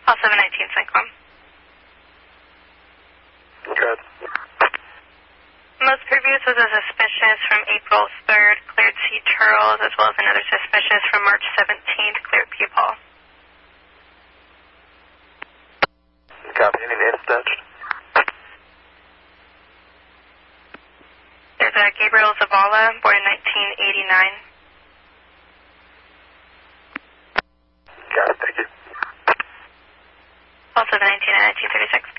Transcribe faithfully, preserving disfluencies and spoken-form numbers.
Also the nineteen Cyclone. Good. Most previous was a suspicious from April third, cleared C. Charles, as well as another suspicious from March seventeenth, cleared Peepaw. Copy. Any names attached? There's a Gabriel Zavala, born in nineteen eighty-nine. Got it. Thank you. Also the nineteen and nineteen thirty-six.